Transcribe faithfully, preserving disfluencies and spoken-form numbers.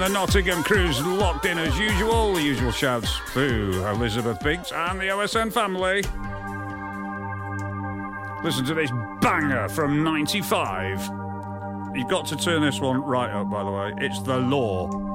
The Nottingham crew's locked in as usual. The usual shouts, boo, Elizabeth Binks and the O S N family. Listen to this banger from ninety-five. You've got to turn this one right up, by the way. It's The Law.